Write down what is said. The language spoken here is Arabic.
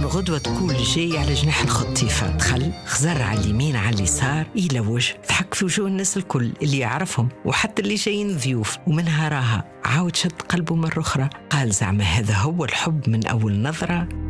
غدوة تكون جاي على جناح الخطيفة، دخل خزر على اليمين على اليسار يلوج، ضحك في وجوه الناس الكل اللي يعرفهم وحتى اللي جايين ضيوف. ومنها راها عاود شد قلبه مرة أخرى، قال زعما هذا هو الحب من أول نظرة.